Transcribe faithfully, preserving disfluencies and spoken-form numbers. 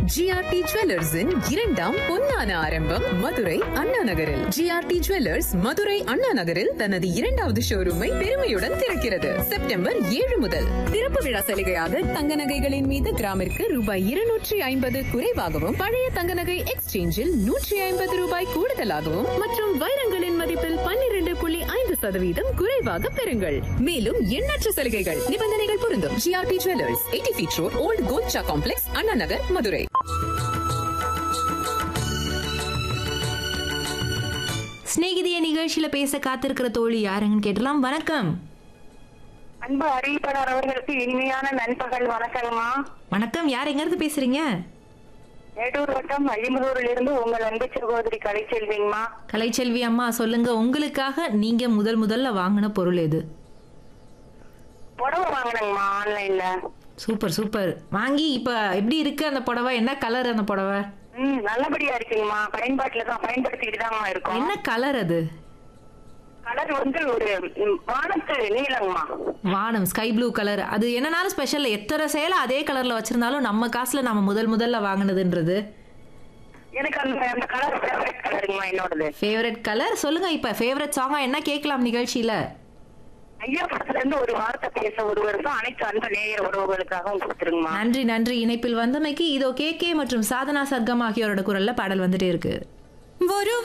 GRT ஜுவல்லர்ஸின் இரண்டாம் பொன்னான ஆரம்பம் மதுரை அண்ணா நகரில். ஜிஆர்டி ஜுவல்லர்ஸ் மதுரை அண்ணா நகரில் தனது இரண்டாவது ஷோரூமை பெருமையுடன் திறக்கிறது. செப்டம்பர் ஏழு முதல் திறப்பு விழா சலுகையாக தங்க நகைகளின் மீது கிராமிற்கு ரூபாய் இருநூற்றி ஐம்பது குறைவாகவும், பழைய தங்க நகை எக்ஸ்சேஞ்சில் நூற்றி ஐம்பது ரூபாய் கூடுதலாகவும் மற்றும் வைரங்களின் மதிப்பில் பன்னிரண்டு புள்ளி ஐந்து சதவீதம் குறைவாக பெறுங்கள். மேலும் எண்ணற்ற சலுகைகள், நிபந்தனைகள் பொருந்தும். GRT jewellers, eighty feet road, volt Golcha complex, Anna Nagar, Madurai. ஸ்நேகிதிய நிகழ்ச்சியில பேச காத்திருக்கிற தோழி யாருங்கன்னு கேட்டலாம். வணக்கம். அன்பு அறிவிப்பாளர் அவர்களுக்கு இனிமையான நண்பகல் வணக்கம்மா. வணக்கம். யார் எங்க இருந்து பேசுறீங்க? மேட்டூர் வட்டம் அழிமுதூரில் இருந்து உங்கள் அன்பு சகோதரி கலைச்செல்விங்கம்மா. கலைச்செல்வி அம்மா, சொல்லுங்க, உங்களுக்காக நீங்க முதல் முதல்ல வாங்கின பொருள் எது? புடவை வாங்கினேங்கம்மா ஆன்லைன்ல. Super super. வாங்கி இப்ப எப்படி இருக்கு அந்த புடவை? என்ன கலர் அந்த புடவை? ம் நல்லபடியா இருக்குங்கம்மா. பயன்பாட்டுல தான் பயன்படுத்திட்டு தாங்கம்மா இருக்கும். என்ன கலர் அது? கலர் வந்து ஒரு வானத்து நீலங்கம்மா. வானம், ஸ்கை ப்ளூ கலர். அது என்னனாலும் ஸ்பெஷல். எத்தனை சேலை அதே கலர்ல வச்சிருந்தாலும் நம்ம காசுல நம்ம முதல் முதல்ல வாங்கினதுன்றது எனக்கு அந்த அந்த கலர் ஃபேவரட் கலருங்கம்மா என்னோடது. Favourite colour. சொல்லுங்க, இப்ப ஃபேவரட் சாங்கா என்ன கேட்கலாம் நிகழ்ச்சியில? ஐயா படத்துல இருந்து ஒரு வார்த்தை பேச ஒரு வருஷம் அனைத்து அன்பு நேயர் உறவுகளுக்காகவும் கொடுத்துருங்கம்மா. நன்றி நன்றி. இணைப்பில் வந்தமைக்கு இதோ கே கே மற்றும் சாதனா சர்க்கம் ஆகியோரோட குரல்ல பாடல் வந்துட்டே இருக்கு. ஒரு